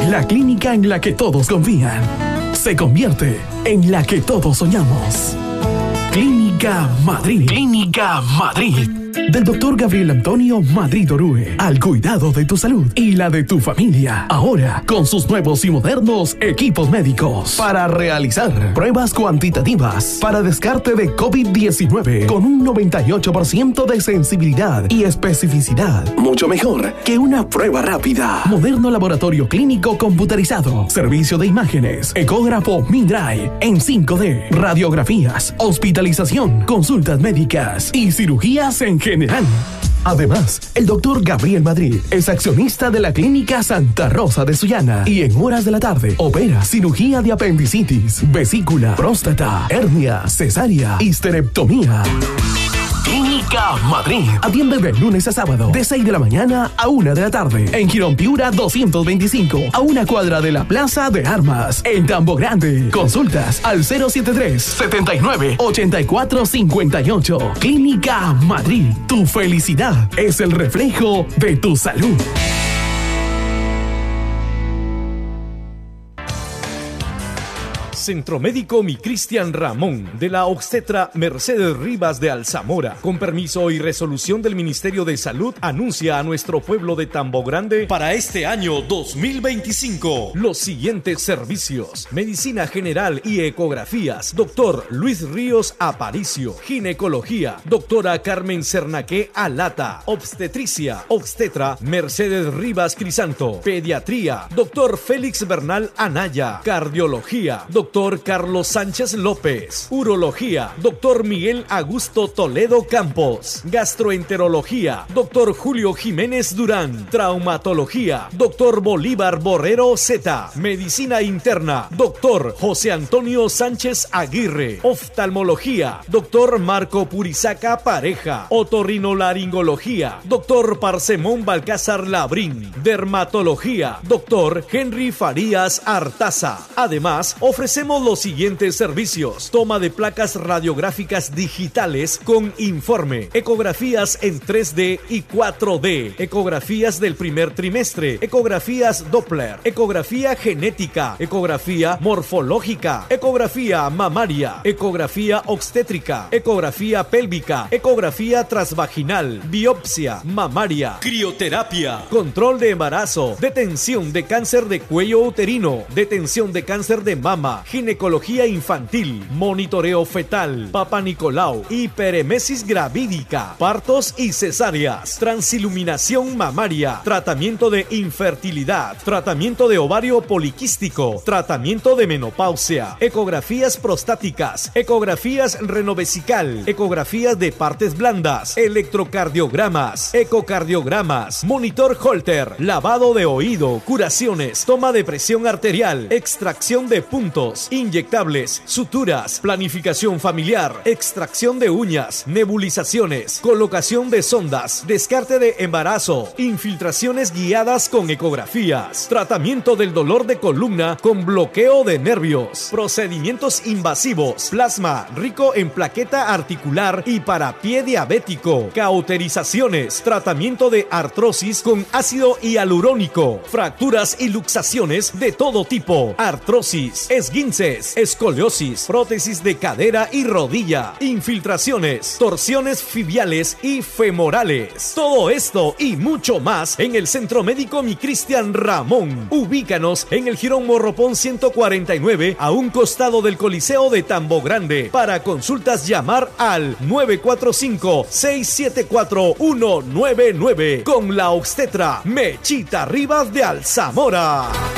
La clínica en la que todos confían se convierte en la que todos soñamos. Clínica Madrid. Clínica Madrid. Del doctor Gabriel Antonio Madrid Orue. Al cuidado de tu salud y la de tu familia. Ahora, con sus nuevos y modernos equipos médicos. Para realizar pruebas cuantitativas para descarte de COVID-19. Con un 98% de sensibilidad y especificidad. Mucho mejor que una prueba rápida. Moderno laboratorio clínico computarizado. Servicio de imágenes. Ecógrafo Mindray en 5D. Radiografías. Hospitalización. Consultas médicas. Y cirugías en general. Además, el doctor Gabriel Madrid es accionista de la Clínica Santa Rosa de Sullana y en horas de la tarde opera cirugía de apendicitis, vesícula, próstata, hernia, cesárea, histerectomía. Clínica Madrid. Atiende de lunes a sábado, de 6 de la mañana a 1 de la tarde. En Girón Piura 225, a una cuadra de la Plaza de Armas. En Tambo Grande. Consultas al 073-79-8458. Clínica Madrid. Tu felicidad es el reflejo de tu salud. Centro Médico Mi Cristian Ramón, de la obstetra Mercedes Rivas de Alzamora, con permiso y resolución del Ministerio de Salud, anuncia a nuestro pueblo de Tambo Grande para este año 2025 los siguientes servicios: medicina general y ecografías, doctor Luis Ríos Aparicio; ginecología, doctora Carmen Cernaque Alata; obstetricia, obstetra Mercedes Rivas Crisanto; pediatría, doctor Félix Bernal Anaya; cardiología, doctor Carlos Sánchez López; urología, doctor Miguel Augusto Toledo Campos; gastroenterología, doctor Julio Jiménez Durán; traumatología, doctor Bolívar Borrero Zeta; medicina interna, doctor José Antonio Sánchez Aguirre; oftalmología, doctor Marco Purizaca Pareja; otorrinolaringología, doctor Parsemón Balcázar Labrín; dermatología, doctor Henry Farías Artaza. Además, ofrecemos los siguientes servicios: toma de placas radiográficas digitales con informe, ecografías en 3D y 4D, ecografías del primer trimestre, ecografías Doppler, ecografía genética, ecografía morfológica, ecografía mamaria, ecografía obstétrica, ecografía pélvica, ecografía transvaginal, biopsia mamaria, crioterapia, control de embarazo, detención de cáncer de cuello uterino, detención de cáncer de mama, ginecología infantil, monitoreo fetal, Papa Nicolau, hiperemesis gravídica, partos y cesáreas, transiluminación mamaria, tratamiento de infertilidad, tratamiento de ovario poliquístico, tratamiento de menopausia, ecografías prostáticas, ecografías renovesical, ecografías de partes blandas, electrocardiogramas, ecocardiogramas, monitor Holter, lavado de oído, curaciones, toma de presión arterial, extracción de puntos, inyectables, suturas, planificación familiar, extracción de uñas, nebulizaciones, colocación de sondas, descarte de embarazo, infiltraciones guiadas con ecografías, tratamiento del dolor de columna con bloqueo de nervios, procedimientos invasivos, plasma rico en plaqueta articular y para pie diabético, cauterizaciones, tratamiento de artrosis con ácido hialurónico, fracturas y luxaciones de todo tipo, artrosis, esguinces, escoliosis, prótesis de cadera y rodilla, infiltraciones, torsiones fibiales y femorales. Todo esto y mucho más en el Centro Médico Mi Cristian Ramón. Ubícanos en el Jirón Morropón 149, a un costado del Coliseo de Tambo Grande. Para consultas, llamar al 945-674-199 con la obstetra Mechita Rivas de Alzamora.